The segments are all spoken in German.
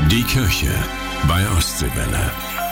Die Kirche bei Ostseewelle.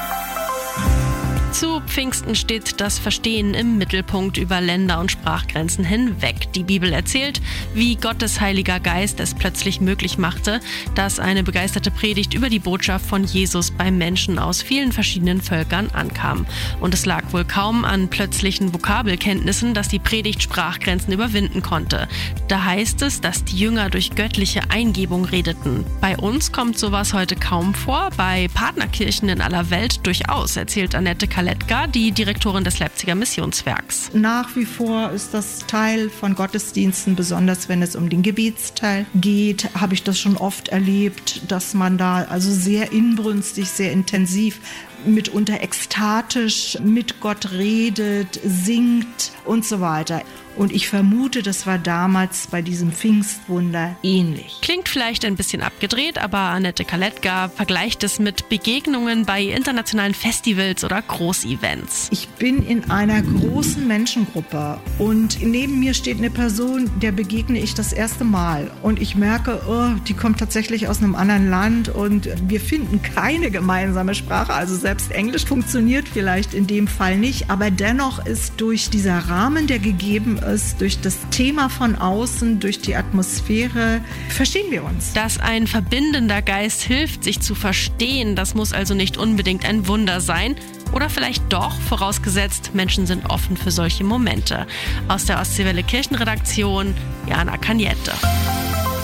Zu Pfingsten steht das Verstehen im Mittelpunkt über Länder- und Sprachgrenzen hinweg. Die Bibel erzählt, wie Gottes Heiliger Geist es plötzlich möglich machte, dass eine begeisterte Predigt über die Botschaft von Jesus bei Menschen aus vielen verschiedenen Völkern ankam. Und es lag wohl kaum an plötzlichen Vokabelkenntnissen, dass die Predigt Sprachgrenzen überwinden konnte. Da heißt es, dass die Jünger durch göttliche Eingebung redeten. Bei uns kommt sowas heute kaum vor, bei Partnerkirchen in aller Welt durchaus, erzählt Annette Kaletka, die Direktorin des Leipziger Missionswerks. Nach wie vor ist das Teil von Gottesdiensten, besonders wenn es um den Gebetsteil geht, habe ich das schon oft erlebt, dass man da also sehr inbrünstig, sehr intensiv, mitunter ekstatisch mit Gott redet, singt und so weiter. Und ich vermute, das war damals bei diesem Pfingstwunder ähnlich. Klingt vielleicht ein bisschen abgedreht, aber Annette Kaletka vergleicht es mit Begegnungen bei internationalen Festivals oder Großevents. Ich bin in einer großen Menschengruppe und neben mir steht eine Person, der begegne ich das erste Mal. Und ich merke, die kommt tatsächlich aus einem anderen Land und wir finden keine gemeinsame Sprache. Also selbst Englisch funktioniert vielleicht in dem Fall nicht, aber dennoch ist durch dieser Rahmen, der gegeben ist, durch das Thema von außen, durch die Atmosphäre, verstehen wir uns. Dass ein verbindender Geist hilft, sich zu verstehen, das muss also nicht unbedingt ein Wunder sein. Oder vielleicht doch, vorausgesetzt, Menschen sind offen für solche Momente. Aus der Ostseewelle Kirchenredaktion, Jana Kaniette.